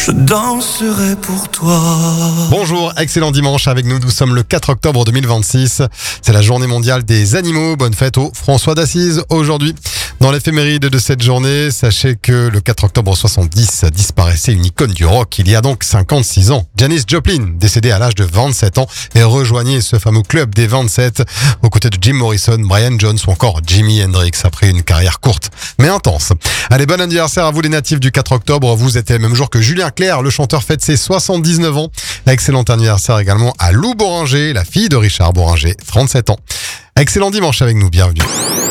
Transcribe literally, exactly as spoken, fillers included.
je danserai pour toi. Bonjour, excellent dimanche avec nous. Nous sommes le quatre octobre deux mille vingt-six. C'est la journée mondiale des animaux. Bonne fête au François d'Assise aujourd'hui. Dans l'éphéméride de cette journée, sachez que le quatre octobre soixante-dix disparaissait une icône du rock il y a donc cinquante-six ans. Janis Joplin, décédée à l'âge de vingt-sept ans, et rejoignait ce fameux club des vingt-sept aux côtés de Jim Morrison, Brian Jones ou encore Jimi Hendrix après une carrière courte mais intense. Allez, bon anniversaire à vous les natifs du quatre octobre. Vous êtes le même jour que Julien Clerc, le chanteur fête ses soixante-dix-neuf ans. Excellent anniversaire également à Lou Boringer, la fille de Richard Boringer, trente-sept ans. Excellent dimanche avec nous, bienvenue.